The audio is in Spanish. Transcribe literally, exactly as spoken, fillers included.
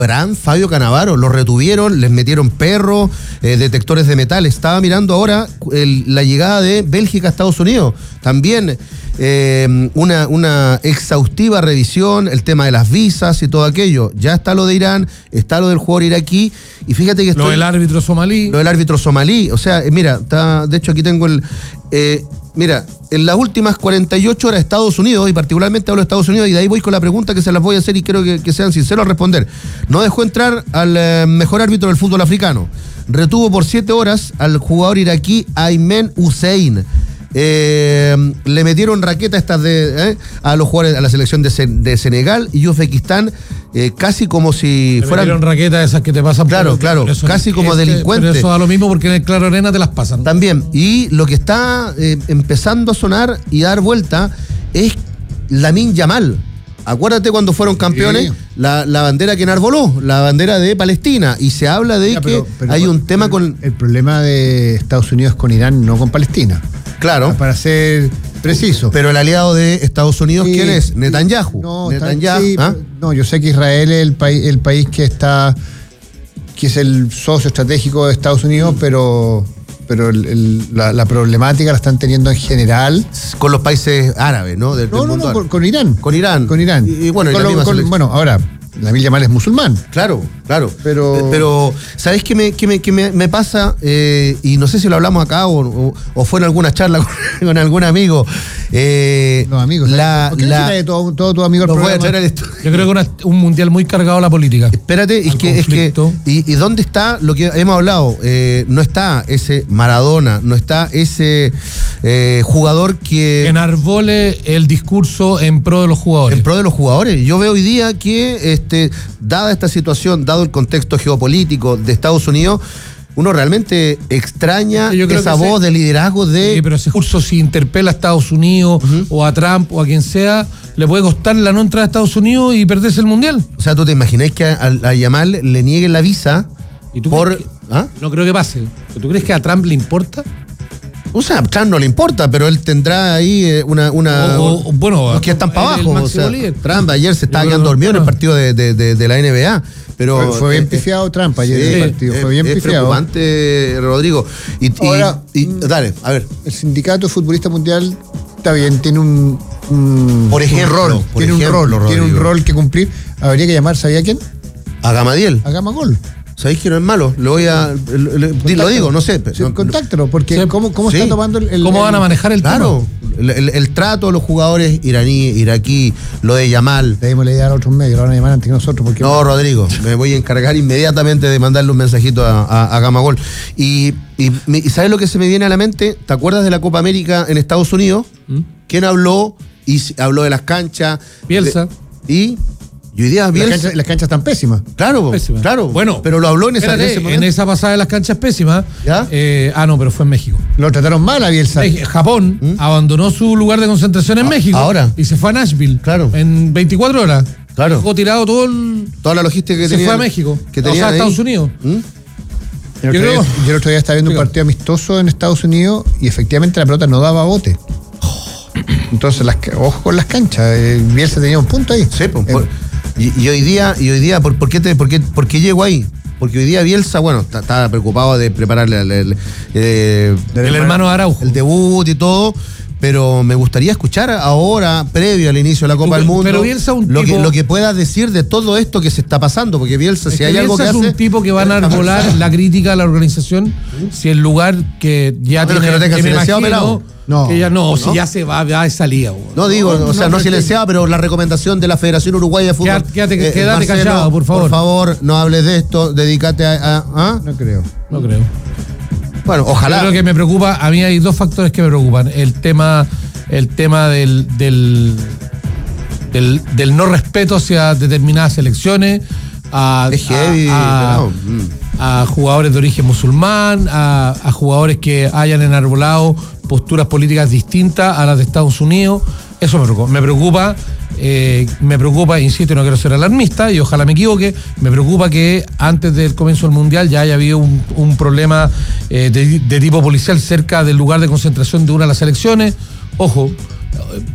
Abraham, Fabio Cannavaro, los retuvieron, les metieron perros, eh, detectores de metal. Estaba mirando ahora el, la llegada de Bélgica a Estados Unidos. También eh, una, una exhaustiva revisión, el tema de las visas y todo aquello. Ya está lo de Irán, está lo del jugador iraquí. Y fíjate que estoy, lo del árbitro somalí. Lo del árbitro somalí. O sea, eh, mira, está, de hecho aquí tengo el... Eh, Mira, en las últimas cuarenta y ocho horas Estados Unidos, y particularmente hablo de Estados Unidos, y de ahí voy con la pregunta que se las voy a hacer y quiero que, que sean sinceros al responder. No dejó entrar al eh, mejor árbitro del fútbol africano. Retuvo por siete horas al jugador iraquí Aymen Hussein. Eh, le metieron raquetas estas de eh, a los jugadores a la selección de, de Senegal y Uzbekistán, eh, casi como si le fueran metieron raquetas esas que te pasan claro, por claro, eso, casi como este, delincuentes. Pero eso da lo mismo porque en el Claro Arena te las pasan. También, y lo que está eh, empezando a sonar y dar vuelta es Lamine Yamal. Acuérdate cuando fueron campeones, sí. la, la bandera que enarboló, la bandera de Palestina, y se habla de ya, pero, que pero, hay un tema el, con... El problema de Estados Unidos con Irán, no con Palestina. Claro. Para ser preciso. Pero el aliado de Estados Unidos, sí, ¿quién es? Netanyahu. No, Netanyahu. Sí, ¿ah? No, yo sé que Israel es el, país, el país que está, que es el socio estratégico de Estados Unidos, pero... pero el, el, la, la problemática la están teniendo en general con los países árabes, ¿no? Del, no, del no, mundo no, árabe. con, con Irán. Con Irán. Con Irán. Y, y bueno, con y lo, con, bueno, ahora, Lamine Yamal es musulmán. Claro, claro. Pero, pero ¿sabés qué me, qué me, qué me, me pasa? Eh, y no sé si lo hablamos acá o, o, o fue en alguna charla con, con algún amigo. Eh, Los amigos. La, ¿Por qué la, no trae todo, todo tu amigo al voy a traer al Yo creo que una, un mundial muy cargado a la política. Espérate, es que, es que. Y, ¿Y dónde está lo que hemos hablado? Eh, no está ese Maradona, no está ese eh, jugador que. enarbole el discurso en pro de los jugadores. En pro de los jugadores. Yo veo hoy día que, este, dada esta situación, dado el contexto geopolítico de Estados Unidos, uno realmente extraña esa voz ese, de liderazgo de... Sí, pero ese discurso, si interpela a Estados Unidos uh-huh. o a Trump o a quien sea, le puede costar la no entrada a Estados Unidos y perderse el mundial. O sea, ¿tú te imagináis que a, a Yamal le nieguen la visa ¿Y tú por... Que, ¿ah? No creo que pase. ¿Tú crees que a Trump le importa? O sea, a Trump no le importa, pero él tendrá ahí una... una o, o, bueno, los que están para abajo. O sea, Trump ayer se estaba quedando dormido en el partido de, de, de, de la N B A. Pero, fue, fue bien eh, pifiado Trump ayer sí, en el partido, fue bien es pifiado. Es preocupante, Rodrigo. Y, Ahora, y, y, dale, a ver. El sindicato futbolista mundial está bien, tiene un, un, por ejemplo, un rol, por tiene ejemplo, un rol, Rodrigo. tiene un rol que cumplir. Habría que llamar, ¿sabía quién? A Gamadiel. A Gamagol. ¿Sabéis que no es malo? Lo voy a. Le, le, lo digo, no sé. Sí, no, contáctalo, porque sí, ¿cómo, cómo sí. está tomando el, el. ¿Cómo el, van a manejar el claro, tema? El, el, el trato de los jugadores iraníes, iraquí, lo de Yamal. Le dimos la idea a otros medios, lo van a llamar antes que nosotros. Porque no, Rodrigo, me voy a encargar inmediatamente de mandarle un mensajito a, a, a Gamagol. Y, y, y ¿sabes lo que se me viene a la mente? ¿Te acuerdas de la Copa América en Estados Unidos? ¿Mm? ¿Quién habló? Y habló de las canchas. Bielsa. De, y. Y hoy día Bielsa, las, canchas, las canchas están pésimas. Claro, pésimas. claro. Bueno, pero lo habló en esa, espérate, en ese momento. En esa pasada de las canchas pésimas. ¿Ya? Eh, ah, no, pero fue en México. Lo trataron mal a Bielsa. Japón ¿Mm? abandonó su lugar de concentración en a, México. Ahora. Y se fue a Nashville. Claro. En veinticuatro horas. Claro. Dejó tirado todo el. Toda la logística que se tenía. Se fue a México. Que o sea, a Estados Unidos. ¿Mm? Yo, el día, yo el otro día estaba viendo un partido amistoso en Estados Unidos y efectivamente la pelota no daba bote. Entonces, las, ojo con las canchas. Eh, Bielsa tenía un punto ahí. Sí, pues. Eh, Y, y hoy día, y hoy día ¿por, por, qué te, por, qué, ¿por qué llego ahí? Porque hoy día Bielsa, bueno, estaba preocupado de prepararle el, el, el, el, el hermano Araujo, el debut y todo, pero me gustaría escuchar ahora, previo al inicio de la Copa tú, del Mundo, pero Bielsa un lo, tipo, que, lo que puedas decir de todo esto que se está pasando, porque Bielsa, es si que hay Bielsa algo que es hace... es un tipo que va a enarbolar la crítica a la organización, ¿Mm? si el lugar que ya pero tiene... que no tenga que silenciado, pelado. No, que ya no, no, si ya se va, ya es salida. No digo, no, o sea, no, no silenciado, pero la recomendación de la Federación Uruguaya de Fútbol. Quédate, quédate, eh, quédate Marcelo, callado, por favor. Por favor, no hables de esto, dedícate a... a, a no creo. No creo. Bueno, ojalá. Yo creo que me preocupa, a mí hay dos factores que me preocupan. El tema, el tema del, del, del, del no respeto hacia determinadas elecciones, a, es heavy, a, a, no. a jugadores de origen musulmán, a, a jugadores que hayan enarbolado posturas políticas distintas a las de Estados Unidos. Eso me preocupa. Me preocupa, eh, me preocupa, insisto, no quiero ser alarmista y ojalá me equivoque, me preocupa que antes del comienzo del Mundial ya haya habido un, un problema eh, de, de tipo policial cerca del lugar de concentración de una de las elecciones. Ojo,